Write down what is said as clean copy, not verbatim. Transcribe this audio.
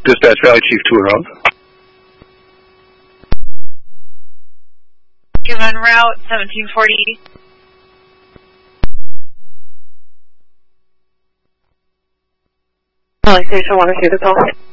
Dispatch Valley Chief Tour Hub. Given route 1740. Valley Station 1 receive the call.